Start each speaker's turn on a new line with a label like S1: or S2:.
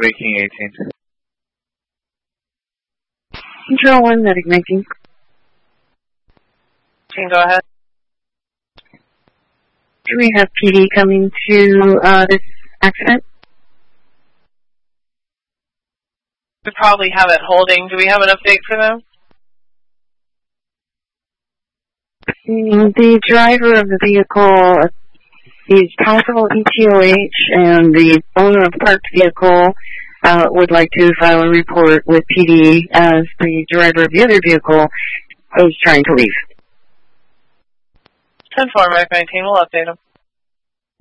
S1: Waking 18.
S2: Control 1, Medic 19.
S3: Go ahead.
S2: Do we have PD coming to this accident?
S3: We probably have it holding. Do we have an update for them?
S2: The driver of the vehicle is possible ETOH, and the owner of the parked vehicle would like to file a report with PD as the driver of the other vehicle is trying to leave.
S3: 10-4, Medic 19. We'll update them.